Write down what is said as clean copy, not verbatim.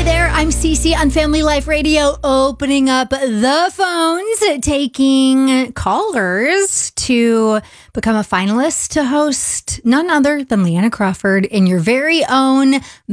there, I'm Cece on Family Life Radio, opening up the phones, taking callers to become a finalist to host none other than Leanna Crawford in your very own